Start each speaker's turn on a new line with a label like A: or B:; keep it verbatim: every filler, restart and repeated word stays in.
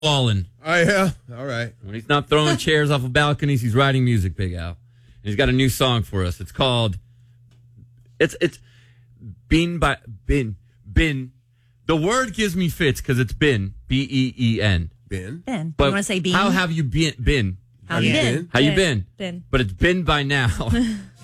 A: falling.
B: Oh, yeah. All right.
A: When he's not throwing chairs off of balconies, he's writing music, Big Al. And he's got a new song for us. It's called, it's, it's, Bin by, Bin, Bin. The word gives me fits because it's Bin, B E E N.
B: Bin.
C: Ben.
A: But
C: you want to say bean?
A: how have you been? been?
C: How you
B: Yeah.
C: been?
A: How you been?
C: Been.
A: But it's been by now.